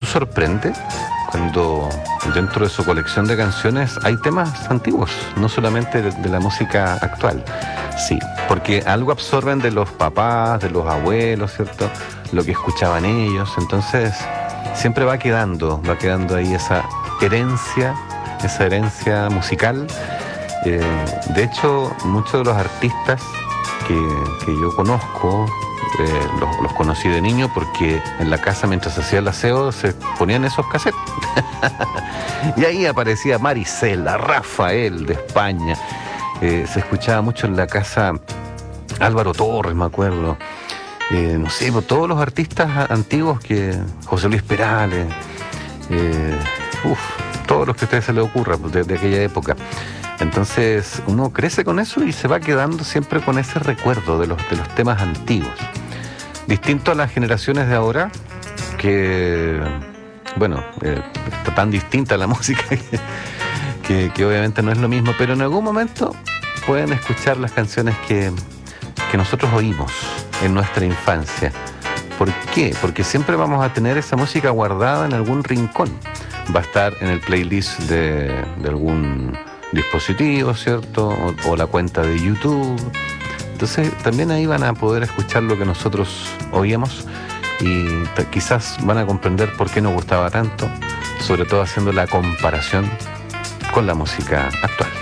sorprende cuando dentro de su colección de canciones hay temas antiguos, no solamente de la música actual. Sí, porque algo absorben de los papás, de los abuelos, ¿cierto? Lo que escuchaban ellos, entonces siempre va quedando ahí esa herencia musical. De hecho, muchos de los artistas que yo conozco, los conocí de niño porque en la casa, mientras se hacía el aseo, se ponían esos cassettes. Y ahí aparecía Marisela, Rafael de España. Se escuchaba mucho en la casa Álvaro Torres, me acuerdo. No sé, por todos los artistas antiguos, José Luis Perales, todos los que a ustedes se les ocurra de aquella época. Entonces uno crece con eso y se va quedando siempre con ese recuerdo de los temas antiguos. Distinto a las generaciones de ahora, que, bueno, está tan distinta la música que obviamente no es lo mismo, pero en algún momento pueden escuchar las canciones que nosotros oímos en nuestra infancia. ¿Por qué? Porque siempre vamos a tener esa música guardada en algún rincón. Va a estar en el playlist de algún dispositivo, ¿cierto? O la cuenta de YouTube. Entonces también ahí van a poder escuchar lo que nosotros oíamos y quizás van a comprender por qué nos gustaba tanto, sobre todo haciendo la comparación con la música actual.